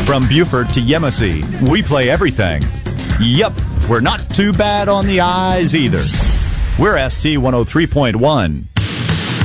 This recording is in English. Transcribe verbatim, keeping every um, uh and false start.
From Buford to Yemassee, we play everything. Yup, we're not too bad on the eyes either. We're S C one oh three point one.